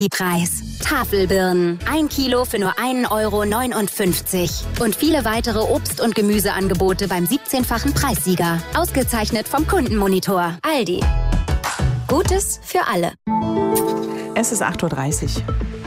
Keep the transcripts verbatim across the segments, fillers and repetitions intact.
Preis. Tafelbirnen. Ein Kilo für nur ein Euro neunundfünfzig. Und viele weitere Obst- und Gemüseangebote beim siebzehnfachen Preissieger. Ausgezeichnet vom Kundenmonitor. Aldi. Gutes für alle. Es ist acht Uhr dreißig.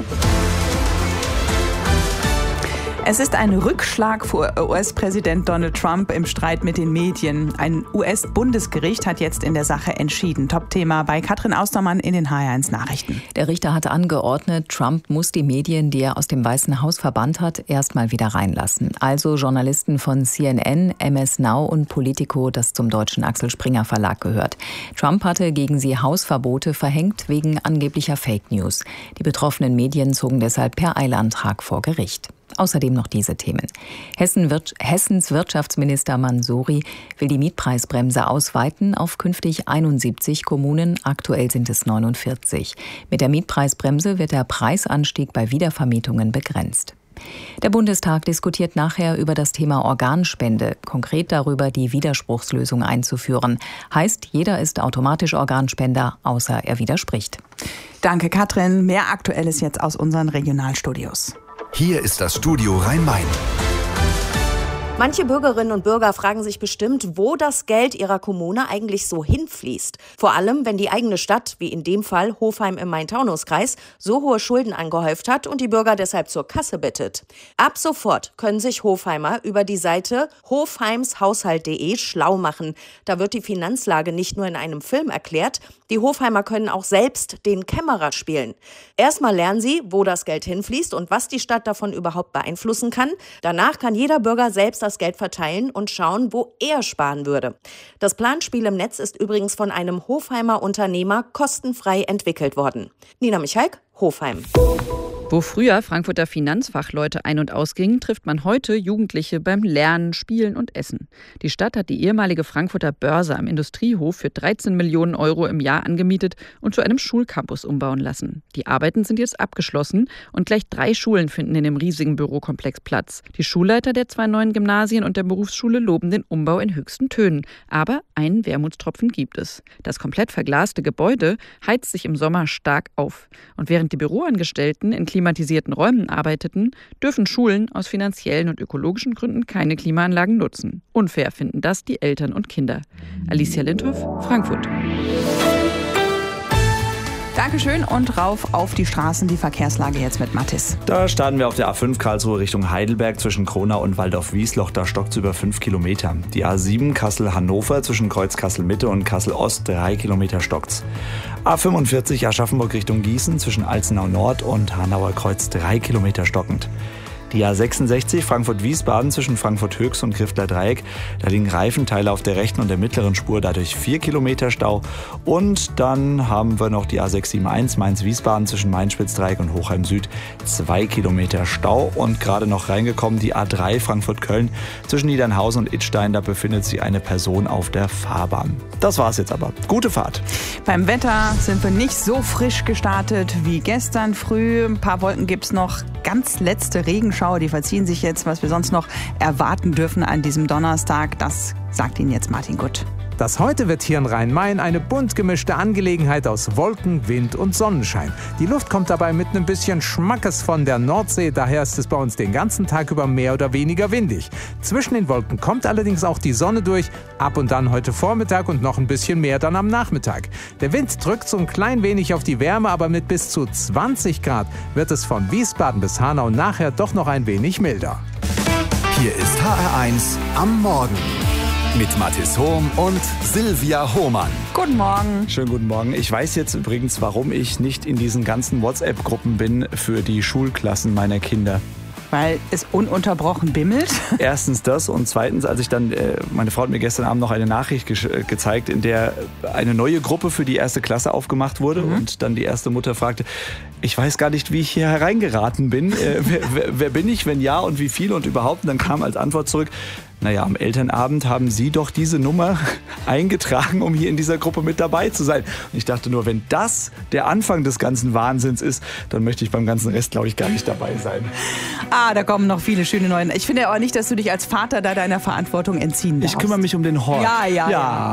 Es ist ein Rückschlag für U S-Präsident Donald Trump im Streit mit den Medien. Ein U S-Bundesgericht hat jetzt in der Sache entschieden. Top-Thema bei Katrin Austermann in den H R eins Nachrichten. Der Richter hat angeordnet, Trump muss die Medien, die er aus dem Weißen Haus verbannt hat, erstmal wieder reinlassen. Also Journalisten von C N N, M S Now und Politico, das zum deutschen Axel Springer Verlag gehört. Trump hatte gegen sie Hausverbote verhängt wegen angeblicher Fake News. Die betroffenen Medien zogen deshalb per Eilantrag vor Gericht. Außerdem noch diese Themen. Hessen wird, Hessens Wirtschaftsminister Mansouri will die Mietpreisbremse ausweiten auf künftig einundsiebzig Kommunen. Aktuell sind es neunundvierzig. Mit der Mietpreisbremse wird der Preisanstieg bei Wiedervermietungen begrenzt. Der Bundestag diskutiert nachher über das Thema Organspende, konkret darüber, die Widerspruchslösung einzuführen. Heißt, jeder ist automatisch Organspender, außer er widerspricht. Danke, Katrin. Mehr Aktuelles jetzt aus unseren Regionalstudios. Hier ist das Studio Rhein-Main. Manche Bürgerinnen und Bürger fragen sich bestimmt, wo das Geld ihrer Kommune eigentlich so hinfließt. Vor allem, wenn die eigene Stadt, wie in dem Fall Hofheim im Main-Taunus-Kreis, so hohe Schulden angehäuft hat und die Bürger deshalb zur Kasse bittet. Ab sofort können sich Hofheimer über die Seite hofheimshaushalt punkt de schlau machen. Da wird die Finanzlage nicht nur in einem Film erklärt, die Hofheimer können auch selbst den Kämmerer spielen. Erstmal lernen sie, wo das Geld hinfließt und was die Stadt davon überhaupt beeinflussen kann. Danach kann jeder Bürger selbst das Geld verteilen und schauen, wo er sparen würde. Das Planspiel im Netz ist übrigens von einem Hofheimer Unternehmer kostenfrei entwickelt worden. Nina Michalk, Hofheim. Wo früher Frankfurter Finanzfachleute ein- und ausgingen, trifft man heute Jugendliche beim Lernen, Spielen und Essen. Die Stadt hat die ehemalige Frankfurter Börse am Industriehof für dreizehn Millionen Euro im Jahr angemietet und zu einem Schulcampus umbauen lassen. Die Arbeiten sind jetzt abgeschlossen und gleich drei Schulen finden in dem riesigen Bürokomplex Platz. Die Schulleiter der zwei neuen Gymnasien und der Berufsschule loben den Umbau in höchsten Tönen. Aber einen Wermutstropfen gibt es. Das komplett verglaste Gebäude heizt sich im Sommer stark auf. Und während die Büroangestellten in klimatisierten Räumen arbeiteten, dürfen Schulen aus finanziellen und ökologischen Gründen keine Klimaanlagen nutzen. Unfair finden das die Eltern und Kinder. Alicia Lindhoff, Frankfurt. Dankeschön und rauf auf die Straßen, die Verkehrslage jetzt mit Mathis. Da starten wir auf der A fünf Karlsruhe Richtung Heidelberg zwischen Kronau und Waldorf-Wiesloch. Da stockt es über fünf Kilometer. Die A sieben Kassel-Hannover zwischen Kreuz Kassel-Mitte und Kassel-Ost drei Kilometer stockt's. A fünfundvierzig Aschaffenburg Richtung Gießen zwischen Alzenau Nord und Hanauer Kreuz drei Kilometer stockend. Die A sechsundsechzig Frankfurt-Wiesbaden zwischen Frankfurt-Höchst und Griffler Dreieck. Da liegen Reifenteile auf der rechten und der mittleren Spur, dadurch vier Kilometer Stau. Und dann haben wir noch die A sechshundereinundsiebzig Mainz-Wiesbaden zwischen Mainspitz-Dreieck und Hochheim Süd. zwei Kilometer Stau. Und gerade noch reingekommen die A drei Frankfurt-Köln zwischen Niedernhausen und Idstein. Da befindet sich eine Person auf der Fahrbahn. Das war's jetzt aber. Gute Fahrt. Beim Wetter sind wir nicht so frisch gestartet wie gestern früh. Ein paar Wolken gibt's noch. Ganz letzte Regenschauer. Die verziehen sich jetzt, was wir sonst noch erwarten dürfen an diesem Donnerstag. Das sagt Ihnen jetzt Martin Gutt. Das heute wird hier in Rhein-Main eine bunt gemischte Angelegenheit aus Wolken, Wind und Sonnenschein. Die Luft kommt dabei mit einem bisschen Schmackes von der Nordsee, daher ist es bei uns den ganzen Tag über mehr oder weniger windig. Zwischen den Wolken kommt allerdings auch die Sonne durch, ab und dann heute Vormittag und noch ein bisschen mehr dann am Nachmittag. Der Wind drückt so ein klein wenig auf die Wärme, aber mit bis zu zwanzig Grad wird es von Wiesbaden bis Hanau nachher doch noch ein wenig milder. Hier ist H R eins am Morgen. Mit Mathis Hohm und Silvia Hohmann. Guten Morgen. Schönen guten Morgen. Ich weiß jetzt übrigens, warum ich nicht in diesen ganzen WhatsApp-Gruppen bin für die Schulklassen meiner Kinder. Weil es ununterbrochen bimmelt? Erstens das und zweitens, als ich dann, äh, meine Frau hat mir gestern Abend noch eine Nachricht ge- gezeigt, in der eine neue Gruppe für die erste Klasse aufgemacht wurde mhm. und dann die erste Mutter fragte, ich weiß gar nicht, wie ich hier hereingeraten bin. Äh, wer, wer, wer bin ich, wenn ja und wie viel und überhaupt? Und dann kam als Antwort zurück, naja, am Elternabend haben Sie doch diese Nummer eingetragen, um hier in dieser Gruppe mit dabei zu sein. Und ich dachte nur, wenn das der Anfang des ganzen Wahnsinns ist, dann möchte ich beim ganzen Rest, glaube ich, gar nicht dabei sein. Ah, da kommen noch viele schöne neue. Ich finde auch nicht, dass du dich als Vater da deiner Verantwortung entziehen darfst. Ich kümmere mich um den Hort. Ja, ja, ja. ja.